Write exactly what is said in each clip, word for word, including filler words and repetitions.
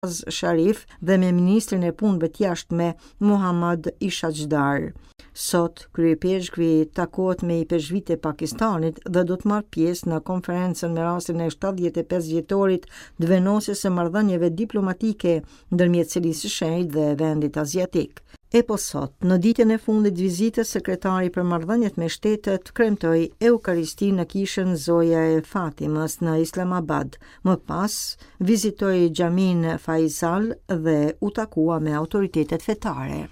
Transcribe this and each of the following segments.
Sharif dhe me ministrin e punëve të jashtme Muhammad Ishajdar. Sot, kryepeshkvi takohet me i peshqvitë e Pakistanit dhe do të marrë pjesë në konferencën me rastin e shtatëdhjetë e pesë vjetorit të venosjes së marrëdhënieve diplomatike ndërmjet Selisë së Shenjtë dhe vendit aziatik. E po sot, në ditën e fundit vizitës, sekretari për marrëdhëniet me shtetet kremtoi Eukaristin në kishën Zoja e Fatimës në Islamabad. Më pas, vizitoi xhamin Faisal dhe u takua me autoritetet fetare.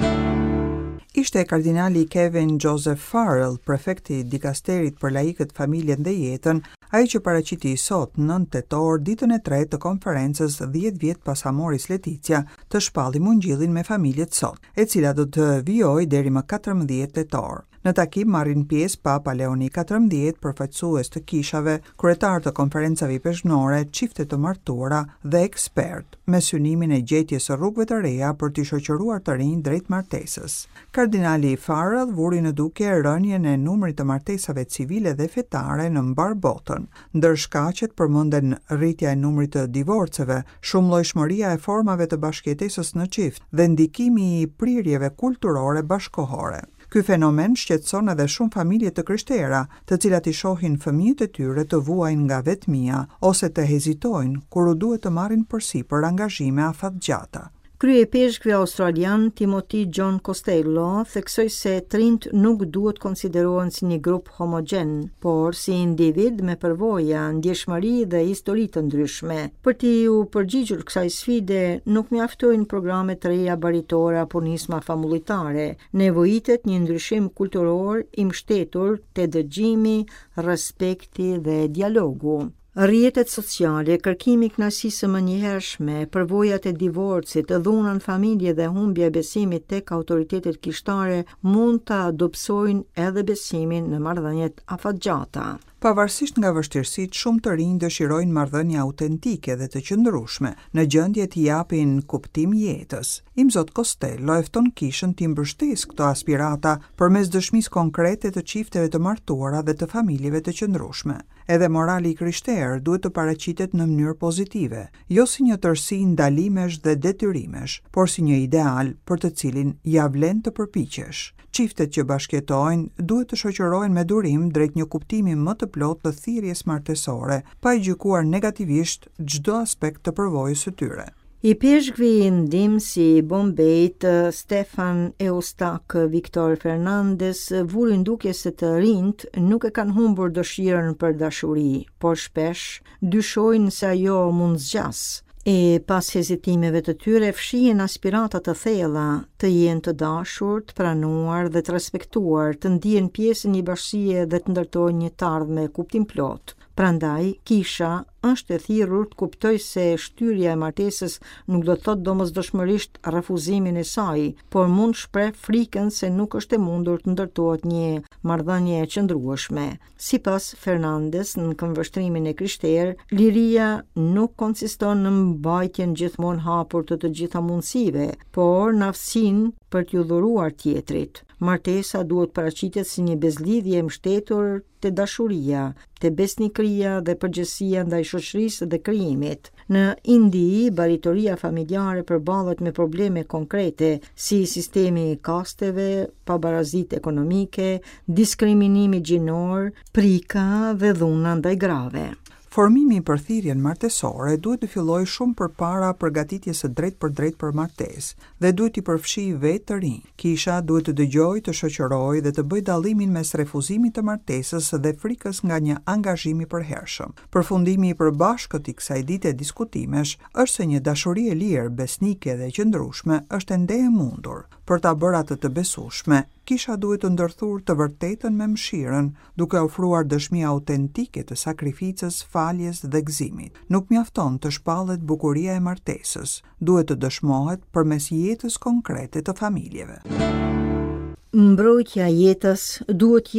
Ishte kardinali Kevin Joseph Farrell, prefekti i dikasterit për laikët, familjen dhe jetën, ai që paraqiti sot nëntë tetor ditën e tretë të konferencës dhjetë vjet pas Amoris Leticia të shpalli mungjillin me familjet sot, e cila do të vijojë deri më katërmbëdhjetë tetor. Në takim marrin pjesë Papa Leoni katërmbëdhjetë, përfaqësues të kishave, kryetar të konferencave peshqnore, çifte të martuara dhe ekspert, me synimin e gjetjes së rrugëve të reja për të shoqëruar të rinj drejt martesës. Kardinali Farrell vuri në duke rënien e numrit të martesave civile dhe fetare në mbar botën, ndër shkaqet përmenden rritja e numrit të divorceve, shumëllojshmëria e formave të bashkëjetesës në çift dhe ndikimi i prirjeve kulturore bashkohore. Ky fenomen shqetëson edhe shumë familje të krishterë, të cilat i shohin fëmijët e tyre të vuajnë nga vetmia ose të hezitojnë kur u duhet të marrin përsipër angazhime afatgjata. Kryepeshkvi australian Timothy John Costello theksoi se trinjt nuk duhet konsiderohen si një grup homogjen, por si individ me përvoja, ndjeshmëri dhe histori të ndryshme. Për t'i u përgjigjur kësaj sfide, nuk mjaftojnë programe të reja baritore apo nisma famulitare. Nevojitet një ndryshim kulturor i mbështetur te dëgjimi, respekti dhe dialogu. Rrjetet sociale, kërkimi i kënaqësisë më njëhershme, përvojat e divorcit, dhuna në familje dhe humbja e besimit tek autoritetet kishtare mund ta dobësojnë edhe besimin në marrëdhëniet afatgjata. Pavarësisht nga vështirësitë, shumë të rinj dëshirojnë marrëdhënie autentike dhe të qëndrueshme, në gjendje të japin kuptim jetës. Imzot Costello e fton kishën të mbështesë këto aspirata përmes dëshmisë konkrete të çifteve të martuara dhe të familjeve të qëndrueshme. Edhe morali i krishterë duhet të paraqitet në mënyrë pozitive, jo si një tërësi ndalimesh dhe detyrimesh, por si një ideal për të cilin ja vlen të përpiqesh. Çiftet që bashkëjetojnë duhet të shoqërohen me durim drejt një kuptimi më të plot të thirrjes martesore, pa i gjykuar negativisht çdo aspekt të përvojës së tyre. I peshqvi i ndim si Bombejt, Stefan Eustak, Viktor Fernandez vurin duke se të rinjt nuk e kanë humbur dëshirën për dashuri, por shpesh dyshojnë se ajo mund zgjas. E pas hezitimeve të tyre fshihen aspirata të thella, të jenë të dashur, të pranuar dhe të respektuar, të ndihen pjesë një bashkie dhe të ndërtojnë një të ardhme kuptim plot. Prandaj, kisha është e thirrur të kuptoj se shtyrja e martesës nuk do të thotë domosdoshmërisht refuzimin e saj, por mund shpreh frikën se nuk është e mundur të ndërtohet një marrëdhënie e qëndrueshme. Sipas Fernandez, në këmbvështrimin e krishterë, liria nuk konsiston në mbajtjen gjithmonë hapur të të gjitha mundësive, por në aftësinë për t'ju dhuruar tjetrit. Martesa duhet paraqitet si një bezlidhje e mbështetur te dashuria, te besnikëria dhe përgjegjësia ndaj shoqërisë dhe krijimit. Në Indi, baritoria familjare përballet me probleme konkrete si sistemi i kasteve, pabarazitë ekonomike, diskriminimi gjinor, prika dhe dhuna ndaj grave. Formimi për thirrjen martesore duhet të fillojë shumë përpara përgatitjes së drejt për drejt për martesë dhe duhet t'i përfshijë vetë të rinj. Kisha duhet të dëgjojë, të shoqërojë dhe të bëjë dallimin mes refuzimit të martesës dhe frikës nga një angazhim i përhershëm. Përfundimi i përbashkët i kësaj dite diskutimesh është se një dashuri e lirë, besnike dhe qëndrueshme është ende e mundur. Për ta bërë atë të besueshme, kisha duhet të ndërthurë të vërtetën me mëshirën, duke ofruar dëshmi autentike të sakrificës, faljes dhe gëzimit. Nuk mjafton të shpallet bukuria e martesës, duhet të dëshmohet përmes jetës konkrete të familjeve. Mbrojtja e jetës duhet jetë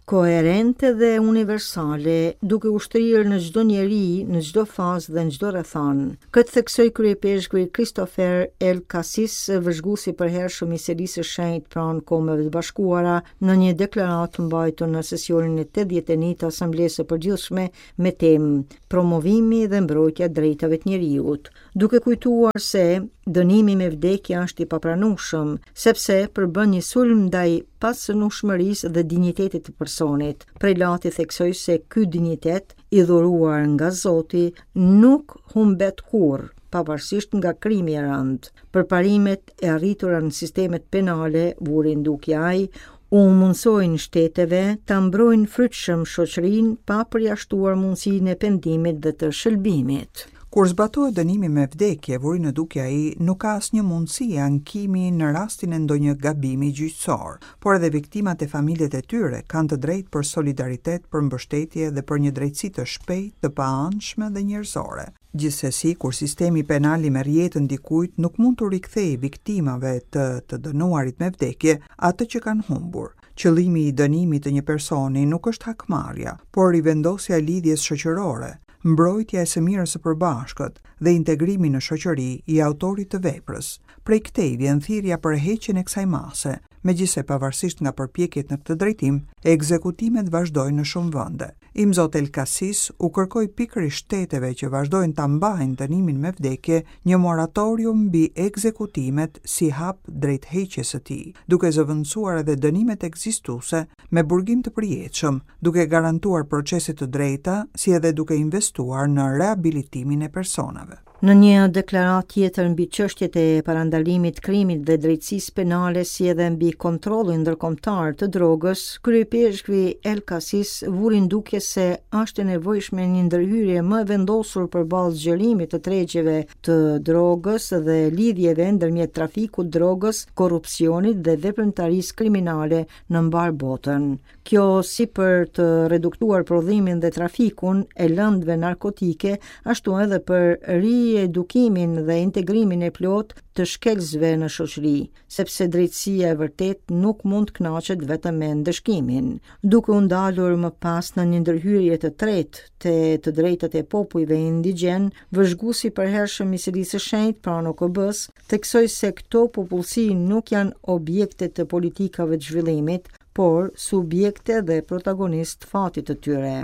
koherente dhe universale, duke ushtrirë në çdo njeri, në çdo fazë dhe në çdo rrethon. Këtë theksoi kryepeshkvi Christopher L. Cassis, vëzhguesi i përhershëm i Selisë së Shenjtë pranë Kombeve të Bashkuara, në një deklaratë mbajtur në sesionin e tetëdhjetë e njëjtë të Asamblesë së Përgjithshme me temë Promovimi dhe mbrojtja e drejtave të njeriut, duke kujtuar se dënimi me vdekje është i papranueshëm, sepse përbën një sulm ndaj pasënushmërisë dhe dinjitetit të personit. Prelati theksoi se ky dinjitet i dhuruar nga Zoti nuk humbet kurrë, pavarësisht nga krimi i rënd. Përparimet e arritura në sistemet penale, vuri duke ai, u mundsojnë shteteve ta mbrojnë frytshëm shoqërinë pa përjashtuar mundësinë e pendimit dhe të shëlbimit. Kur zbatohet dënimi me vdekje, vuri në duke ai, nuk ka asnjë mundësi ankimi në rastin e ndonjë gabimi gjyqësor, por edhe viktimat e familjet e tyre kanë të drejtë për solidaritet, për mbështetje dhe për një drejtësi të shpejtë, të paanshme dhe njerëzore. Gjithsesi, kur sistemi penal i merr jetën dikujt, nuk mund të rikthejë viktimave të të dënuarit me vdekje atë që kanë humbur. Qëllimi i dënimit të një personi nuk është hakmarrja, por rivendosja e lidhjes shoqërore, mbrojtja e së mirës së përbashkët dhe integrimi në shoqëri i autorit të veprës. Prej këtej vjen thirrja për heqjen e kësaj mase, megjithse pavarësisht nga përpjekjet në këtë drejtim, ekzekutimet vazhdojnë në shumë vende. Imzot El Cassis u kërkoi pikërisht shteteve që vazhdojnë ta mbajnë dënimin me vdekje një moratorium mbi ekzekutimet si hap drejt heqjes së tij, duke zëvendësuar edhe dënimet ekzistuese me burgim të përjetshëm, duke garantuar procese të drejta, si edhe duke investuar në rehabilitimin e personave. Në një deklaratë tjetër mbi çështjet e parandalimit të krimit dhe drejtësisë penale, si edhe mbi kontrollin ndërkombëtar të drogës, kryepeshkvi El Cassis vuri ndukje se është e nevojshme një ndërhyrje më e vendosur përballë zgjerimit të tregjeve të drogës dhe lidhjeve ndërmjet trafikut drogës, korrupsionit dhe veprimtarisë kriminale në mbar botën. Kjo si për të reduktuar prodhimin dhe trafikun e lëndëve narkotike, ashtu edhe për riedukimin dhe integrimin e plot të shkelësve në shoqëri, sepse drejtësia e vërtet nuk mund të kënaqet vetëm me ndëshkimin. Duke u ndalur më pas në një ndërhyrje të tretë te të drejtat e popujve indigjen, vëzhguesi i përhershëm i Selisë së Shenjtë pranë O K B-s theksoi se këto popullsi nuk janë objekte të politikave të zhvillimit, por subjekte dhe protagonistë fatit të tyre.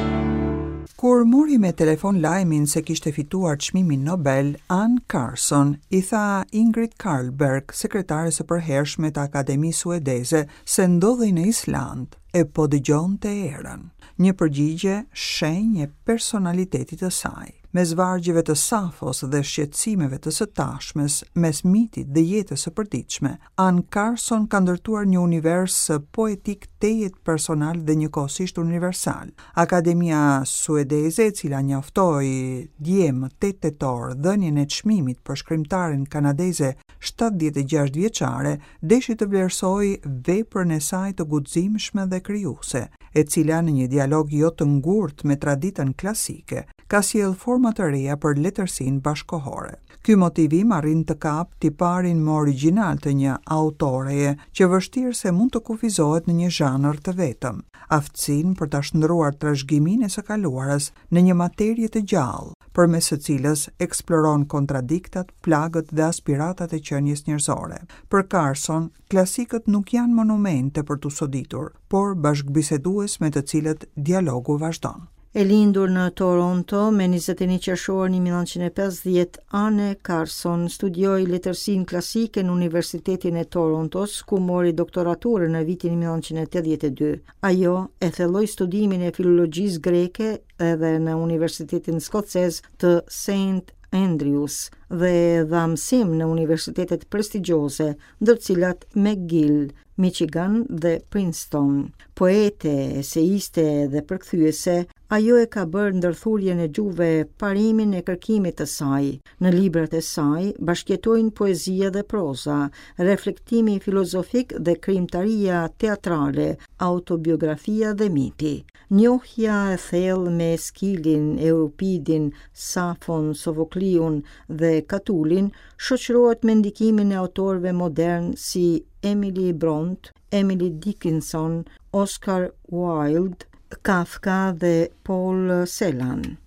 Kur mori me telefon lajmin se kishte fituar çmimin Nobel, Anne Carson i tha Ingrid Carlberg, sekretare së përhershme të Akademisë Suedeze, se ndodhej në Island e po dëgjonte erën. Një përgjigje shenjë e personalitetit të saj. Mes vargjeve të Safos dhe shqetësimeve të së tashmes, mes mitit dhe jetës së përditshme, Anne Carson ka ndërtuar një univers poetik tejet personal dhe njëkohësisht universal. Akademia Suedeze, e cila njoftoi dje më tetë tetor dhënien e çmimit për shkrimtaren kanadeze shtatëdhjetë e gjashtë vjeçare, deshi të vlerësoi veprën e saj të guximshme dhe krijuese, e cila në një dialog jo të ngurtë me traditën klasike, ka sjell forma të reja për letërsinë bashkohore. Ky motivim arrin të kap tiparin më origjinal të një autoreje që vështirë se mund të kufizohet në një zhanër të vetëm, aftësinë për ta shndruar trashëgiminë e së kaluarës në një materie të gjallë, përmes së cilës eksploron kontradiktat, plagët dhe aspiratat e qenies njerëzore. Për Carson, klasikët nuk janë monumente për tu soditur, por bashkëbisedues me të cilët dialogu vazhdon. E lindur në Toronto me njëzet e një qershor një mijë nëntëqind e pesëdhjetë, Anne Carson studioi letërsinë klasike në Universitetin e Torontos, ku mori doktoraturën në vitin një mijë nëntëqind e tetëdhjetë e dy. Ajo e thelloi studimin e filologjisë greke edhe në Universitetin Skocez të Saint Andrews dhe dha mësim në universitetet prestigjioze, ndër të cilat McGill, Michigan dhe Princeton. Poete, eseiste dhe përkthyese, ajo e ka bërë ndërthurjen e gjuhëve parimin e kërkimit të saj. Në librat e saj bashkëjetojnë poezia dhe proza, reflektimi filozofik dhe krijimtaria teatrale, autobiografia dhe miti. Njohja e thellë me Eskilin, Euripidin, Safon, Sofokliun dhe dhe Katulin shoqërohet me ndikimin e autorëve modern si Emily Bront, Emily Dickinson, Oscar Wilde, Kafka dhe Paul Celan.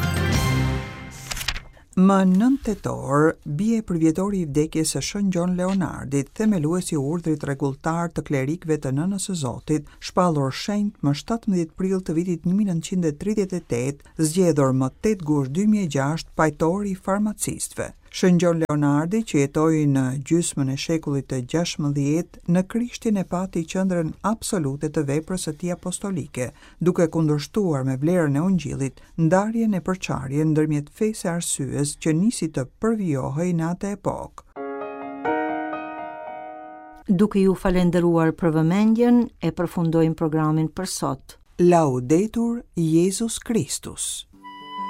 Më nëntë tetor, bie përvjetori i vdekjes së Shën Gjon Leonardit, themeluesi i urdhrit rregulltar të klerikëve të Nënës së Zotit, shpallur shenjt më shtatëmbëdhjetë prill të vitit një mijë nëntëqind e tridhjetë e tetë, zgjedhur më tetë gusht dy mijë e gjashtë pajtori i farmacistëve. Shën Gjon Leonardi, që jetoi në gjysmën e shekullit të gjashtëmbëdhjetë, në Krishtin e pati qendrën absolute të veprës së tij apostolike, duke kundërshtuar me vlerën e Ungjillit ndarjen e përçarjen ndërmjet fesë arsyes që nisi të përvijohej në atë epokë. Duke ju falendëruar për vëmendjen, e përfundojmë programin për sot. Laudetur Jesus Christus.